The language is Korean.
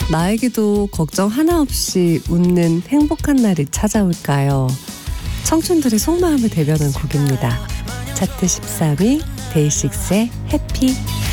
나에게도 걱정 하나 없이 웃는 행복한 날이 찾아올까요? 청춘들의 속마음을 대변한 곡입니다. 차트 13위 데이식스의 해피.